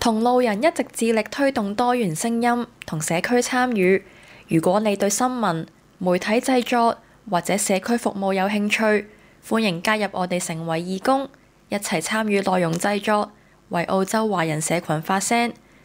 同路人一直致力推動多元聲音同社區參與。如果你對新聞、媒體製作或者社區服務有興趣，歡迎加入我哋成為義工，一齊參與內容製作，為澳洲華人社群發聲。